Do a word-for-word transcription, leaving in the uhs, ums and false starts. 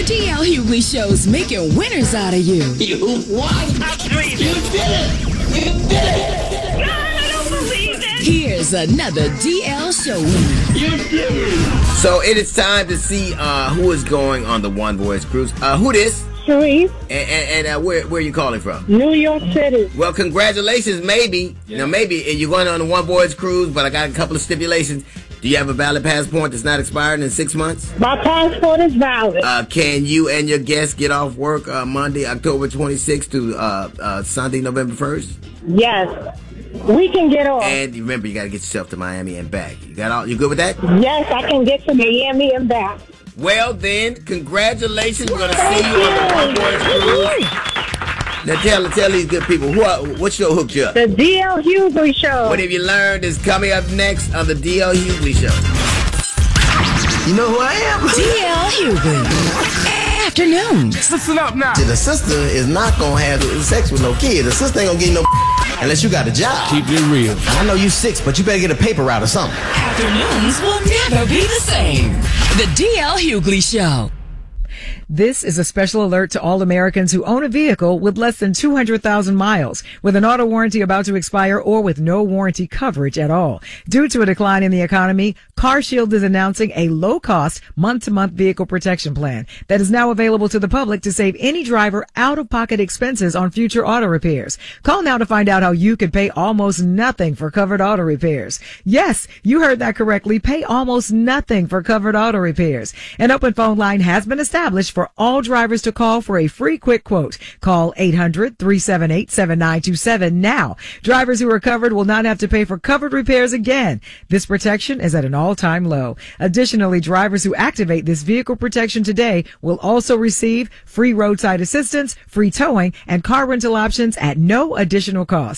D L Hughley Show's making winners out of you. You won! You did it! You did it! God, I don't believe it! Here's another D L Show winner. You did it! So it is time to see uh, who is going on the One Voice Cruise. Uh, who this? Sharif, And, and, and uh, where where are you calling from? New York City. Well, congratulations, maybe. Now, maybe and you're going on the One Voice Cruise, but I got a couple of stipulations. Do you have a valid passport that's not expired in six months? My passport is valid. Uh, can you and your guests get off work uh, Monday, October twenty-sixth to uh, uh, Sunday, November first? Yes. We can get off. And remember, you got to get yourself to Miami and back. You got all? You good with that? Yes, I can get to Miami and back. Well, then, congratulations. We're going to see you on the One Voice Cruise. Now, tell, tell these good people, who are, what show hooked you up? The D L Hughley Show. What have you learned is coming up next on the D L Hughley Show. You know who I am? D L Hughley. Afternoons. Listen up now. The sister is not gonna have sex with no kid. The sister ain't gonna get no unless you got a job. Keep it real. I know you six, but you better get a paper route or something. Afternoons will never be the same. The D L Hughley Show. This is a special alert to all Americans who own a vehicle with less than two hundred thousand miles, with an auto warranty about to expire, or with no warranty coverage at all. Due to a decline in the economy, CarShield is announcing a low-cost, month-to-month vehicle protection plan that is now available to the public to save any driver out-of-pocket expenses on future auto repairs. Call now to find out how you could pay almost nothing for covered auto repairs. Yes, you heard that correctly. Pay almost nothing for covered auto repairs. An open phone line has been established for all drivers to call for a free quick quote. Call eight hundred, three seven eight, seven nine two seven now. Drivers who are covered will not have to pay for covered repairs again. This protection is at an all-time low. Additionally, drivers who activate this vehicle protection today will also receive free roadside assistance, free towing, and car rental options at no additional cost.